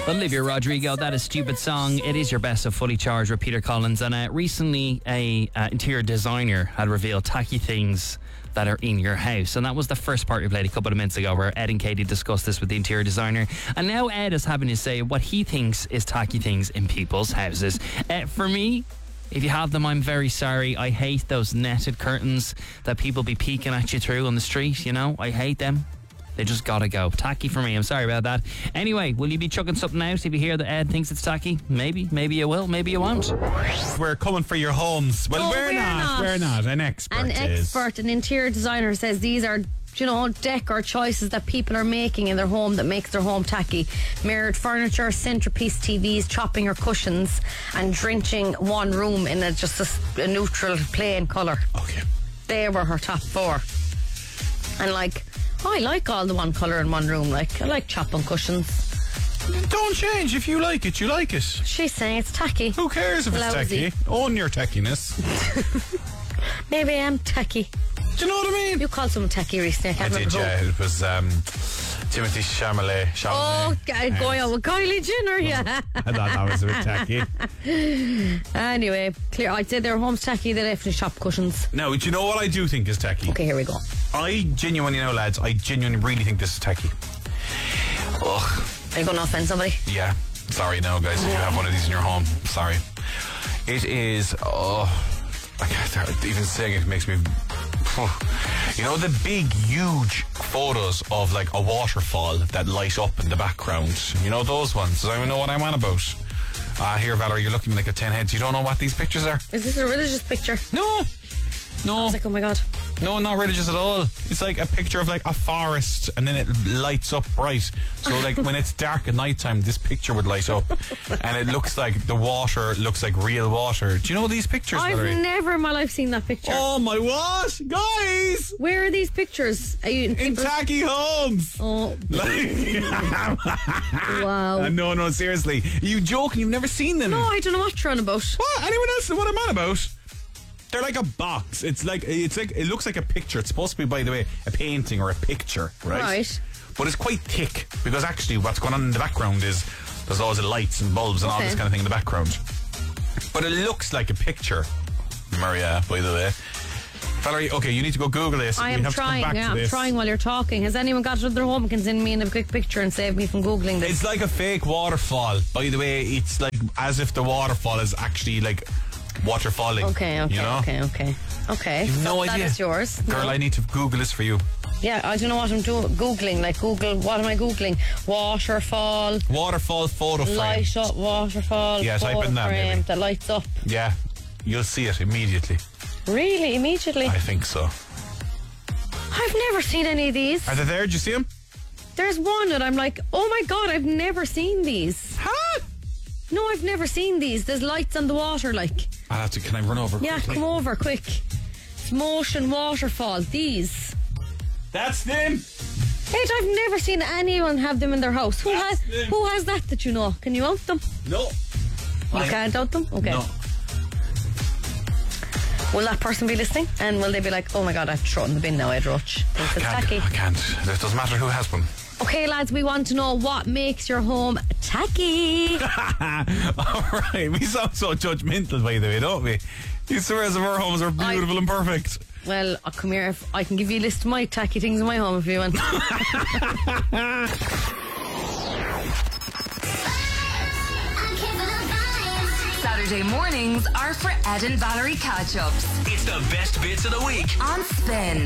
Olivia Rodrigo, that is Stupid Song. It is your best of Fully Charged with Peter Collins. And recently a interior designer had revealed tacky things that are in your house. And that was the first part we played a couple of minutes ago, where Ed and Katie discussed this with the interior designer. And now Ed is having to say what he thinks is tacky things in people's houses. For me, if you have them, I'm very sorry. I hate those netted curtains that people be peeking at you through on the street, you know. I hate them. They just gotta go. Tacky for me. I'm sorry about that. Anyway, will you be chucking something out if you hear that Ed thinks it's tacky? Maybe. Maybe you will. Maybe you won't. We're coming for your homes. Well, we're not. We're not. An expert an interior designer, says these are, you know, decor choices that people are making in their home that makes their home tacky. Mirrored furniture, centerpiece TVs, chopping or cushions, and drenching one room in just a neutral plain colour. Okay. They were her top 4. And I like all the one colour in one room. I like chopping cushions. Don't change. If you like it, you like it. She's saying it's tacky. Who cares if it's tacky? Own your tackiness. Maybe I am tacky. Do you know what I mean? You called someone tacky recently. I did, yeah. It was Timothy Chalamet. Oh, going on with Kylie Jenner, yeah. I thought that was a bit tacky. Anyway, clear. I'd say their home's tacky. They definitely shop cushions. No, do you know what I do think is tacky? Okay, here we go. I genuinely really think this is tacky. Ugh. Are you going to offend somebody? Yeah. Sorry, no, guys. If you have one of these in your home, sorry. It is. I can't even saying it makes me. You know the big, huge photos of like a waterfall that light up in the background? You know those ones? Does anyone know what I'm on about? Here, Valerie, you're looking like a 10 heads. You don't know what these pictures are? Is this a religious picture? No. I was like, oh my God. No, not religious at all. It's like a picture of like a forest and then it lights up bright. So like when it's dark at night time, this picture would light up and it looks like the water looks like real water. Do you know these pictures, Valerie? I've never in my life seen that picture. Oh my what? Guys! Where are these pictures? Are you in tacky homes? Oh. Wow. No, seriously. Are you joking? You've never seen them? No, I don't know what you're on about. What? Anyone else know what I'm on about? They're like a box. It looks like a picture. It's supposed to be, by the way, a painting or a picture, right? Right. But it's quite thick because actually what's going on in the background is there's loads of lights and bulbs and all this kind of thing in the background. But it looks like a picture, Maria, by the way. Valerie, okay, you need to go Google this. I am trying. I'm trying while you're talking. Has anyone got it at their home and can send me in a quick picture and save me from Googling this? It's like a fake waterfall. By the way, it's like as if the waterfall is actually like water falling. Okay. You know? Okay. You've no idea. That is yours. Girl, no. I need to Google this for you. Yeah, I don't know what I'm doing. Googling, what am I Googling? Waterfall photo frame. Light up waterfall. Yeah, type in that maybe. That lights up. Yeah, you'll see it immediately. Really? Immediately? I think so. I've never seen any of these. Are they there? Did you see them? There's one that I'm like, oh my God, I've never seen these. Huh? No, I've never seen these. There's lights on the water, like. Can I run over Yeah, quickly? come over, quick. It's motion waterfall. These. That's them. Wait, I've never seen anyone have them in their house. Who has that you know? Can you out them? No. You can't out them? Okay. No. Will that person be listening? And will they be like, oh my God, I've thrown in the bin now, Ed Roach. It's tacky. I can't. It doesn't matter who has one. Okay, lads, we want to know what makes your home tacky. All right, we sound so judgmental, by the way, don't we? You swear as if our homes are beautiful and perfect. Well, come here. I can give you a list of my tacky things in my home if you want. Saturday mornings are for Ed and Valerie catch-ups. It's the best bits of the week on Spin.